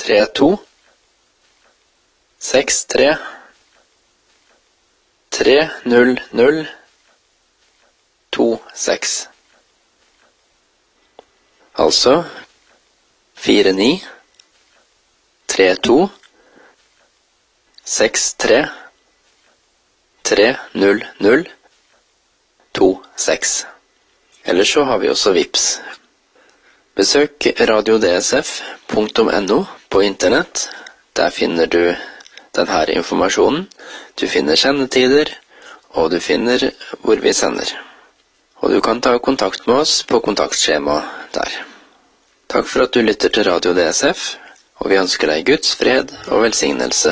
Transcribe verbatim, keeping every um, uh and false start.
tre to seks tre tre null null to seks. Altså fire ni tre to seks tre tre null null to seks. Eller så har vi også Vips. Besøk radio d s f punktum no på internett. Der finner du denne informasjonen. Du finner sendetider, og du finner hvor vi sender. Og du kan ta kontakt med oss på kontaktskjema der. Takk for at du lytter til Radio D S F, og vi ønsker deg Guds fred og velsignelse.